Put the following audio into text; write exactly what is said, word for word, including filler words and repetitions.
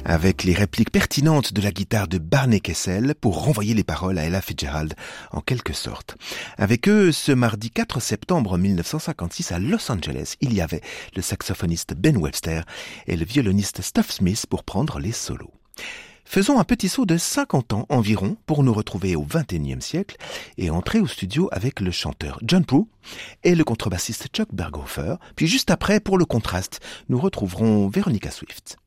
avec les répliques pertinentes de la guitare de Barney Kessel pour renvoyer les paroles à Ella Fitzgerald en quelque sorte. Avec eux, ce mardi quatre septembre mille neuf cent cinquante-six à Los Angeles, il y avait le saxophoniste Ben Webster et le violoniste Stuff Smith pour prendre les solos. Faisons un petit saut de cinquante ans environ pour nous retrouver au vingt et unième siècle et entrer au studio avec le chanteur John Prue et le contrebassiste Chuck Berghofer. Puis juste après, pour le contraste, nous retrouverons Veronica Swift.